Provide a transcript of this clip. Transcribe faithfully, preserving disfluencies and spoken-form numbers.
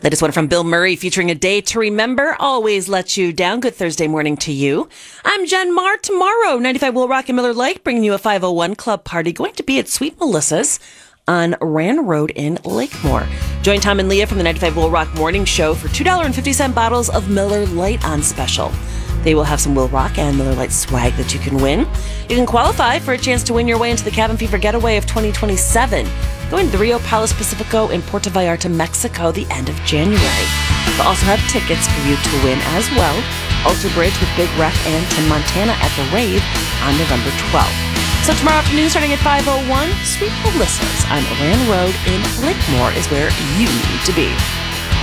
Latest one from Bill Murray featuring A Day to Remember. Always Let You Down. Good Thursday morning to you. I'm Jen Marr. Tomorrow, ninety-five Will Rock and Miller Lite bringing you a five oh one Club party. Going to be at Sweet Melissa's on Rand Road in Lakemore. Join Tom and Leah from the ninety-five Will Rock Morning Show for two dollars and fifty cents bottles of Miller Lite on special. They will have some Will Rock and Miller Lite swag that you can win. You can qualify for a chance to win your way into the Cabin Fever Getaway of twenty twenty-seven. Going to the Rio Palace Pacifico in Puerto Vallarta, Mexico, the end of January. We'll also have tickets for you to win as well. Alter Bridge with Big Rec and Tim Montana at the Rave on November twelfth. So tomorrow afternoon, starting at five oh one, Sweet Melissa's on Rand Road in Lakemore is where you need to be.